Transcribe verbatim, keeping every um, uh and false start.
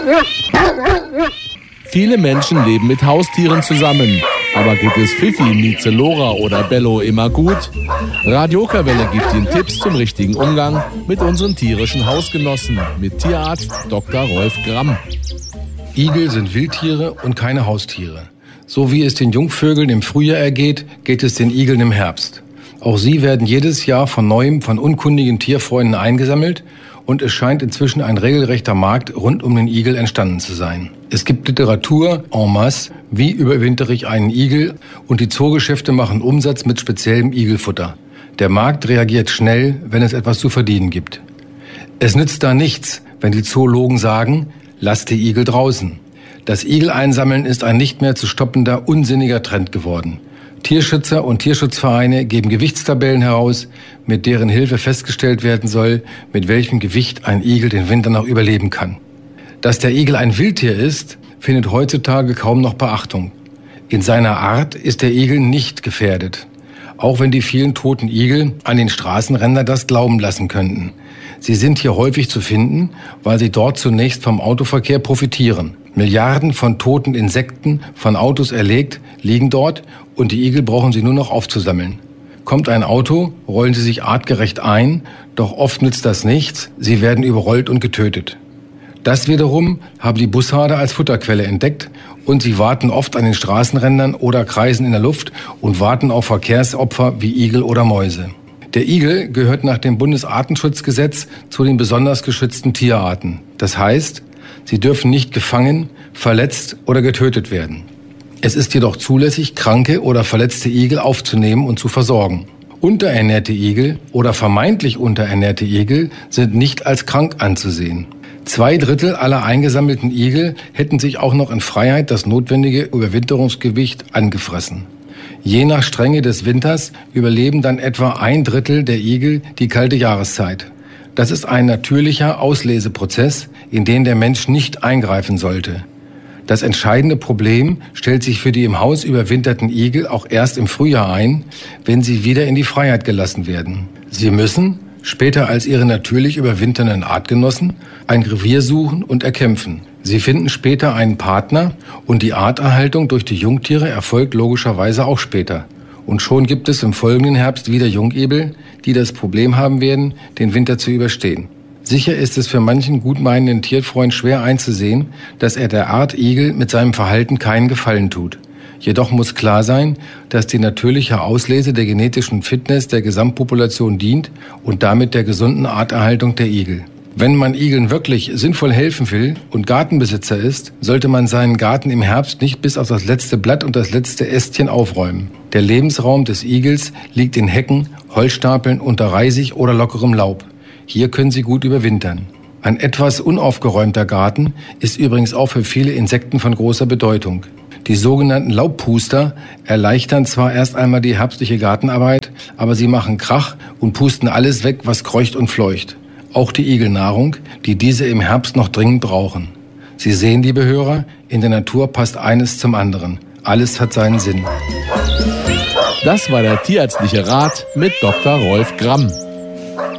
Viele Menschen leben mit Haustieren zusammen. Aber geht es Fifi, Mieze, Lora oder Bello immer gut? Radio Okerwelle gibt Ihnen Tipps zum richtigen Umgang mit unseren tierischen Hausgenossen mit Tierarzt Doktor Rolf Gramm. Igel sind Wildtiere und keine Haustiere. So wie es den Jungvögeln im Frühjahr ergeht, geht es den Igeln im Herbst. Auch sie werden jedes Jahr von neuem von unkundigen Tierfreunden eingesammelt und es scheint inzwischen ein regelrechter Markt rund um den Igel entstanden zu sein. Es gibt Literatur en masse, wie überwintere ich einen Igel, und die Zoogeschäfte machen Umsatz mit speziellem Igelfutter. Der Markt reagiert schnell, wenn es etwas zu verdienen gibt. Es nützt da nichts, wenn die Zoologen sagen, lasst die Igel draußen. Das Igel-Einsammeln ist ein nicht mehr zu stoppender, unsinniger Trend geworden. Tierschützer und Tierschutzvereine geben Gewichtstabellen heraus, mit deren Hilfe festgestellt werden soll, mit welchem Gewicht ein Igel den Winter noch überleben kann. Dass der Igel ein Wildtier ist, findet heutzutage kaum noch Beachtung. In seiner Art ist der Igel nicht gefährdet, auch wenn die vielen toten Igel an den Straßenrändern das glauben lassen könnten. Sie sind hier häufig zu finden, weil sie dort zunächst vom Autoverkehr profitieren. Milliarden von toten Insekten, von Autos erlegt, liegen dort und die Igel brauchen sie nur noch aufzusammeln. Kommt ein Auto, rollen sie sich artgerecht ein, doch oft nützt das nichts, sie werden überrollt und getötet. Das wiederum haben die Bussarde als Futterquelle entdeckt und sie warten oft an den Straßenrändern oder kreisen in der Luft und warten auf Verkehrsopfer wie Igel oder Mäuse. Der Igel gehört nach dem Bundesartenschutzgesetz zu den besonders geschützten Tierarten. Das heißt, sie dürfen nicht gefangen, verletzt oder getötet werden. Es ist jedoch zulässig, kranke oder verletzte Igel aufzunehmen und zu versorgen. Unterernährte Igel oder vermeintlich unterernährte Igel sind nicht als krank anzusehen. Zwei Drittel aller eingesammelten Igel hätten sich auch noch in Freiheit das notwendige Überwinterungsgewicht angefressen. Je nach Strenge des Winters überleben dann etwa ein Drittel der Igel die kalte Jahreszeit. Das ist ein natürlicher Ausleseprozess, in den der Mensch nicht eingreifen sollte. Das entscheidende Problem stellt sich für die im Haus überwinterten Igel auch erst im Frühjahr ein, wenn sie wieder in die Freiheit gelassen werden. Sie müssen, später als ihre natürlich überwinternden Artgenossen, ein Revier suchen und erkämpfen. Sie finden später einen Partner und die Arterhaltung durch die Jungtiere erfolgt logischerweise auch später. Und schon gibt es im folgenden Herbst wieder Jungigel, die das Problem haben werden, den Winter zu überstehen. Sicher ist es für manchen gutmeinenden Tierfreund schwer einzusehen, dass er der Art Igel mit seinem Verhalten keinen Gefallen tut. Jedoch muss klar sein, dass die natürliche Auslese der genetischen Fitness der Gesamtpopulation dient und damit der gesunden Arterhaltung der Igel. Wenn man Igeln wirklich sinnvoll helfen will und Gartenbesitzer ist, sollte man seinen Garten im Herbst nicht bis auf das letzte Blatt und das letzte Ästchen aufräumen. Der Lebensraum des Igels liegt in Hecken, Holzstapeln, unter Reisig oder lockerem Laub. Hier können sie gut überwintern. Ein etwas unaufgeräumter Garten ist übrigens auch für viele Insekten von großer Bedeutung. Die sogenannten Laubpuster erleichtern zwar erst einmal die herbstliche Gartenarbeit, aber sie machen Krach und pusten alles weg, was kreucht und fleucht. Auch die Igelnahrung, die diese im Herbst noch dringend brauchen. Sie sehen, liebe Hörer, in der Natur passt eines zum anderen. Alles hat seinen Sinn. Das war der tierärztliche Rat mit Doktor Rolf Gramm.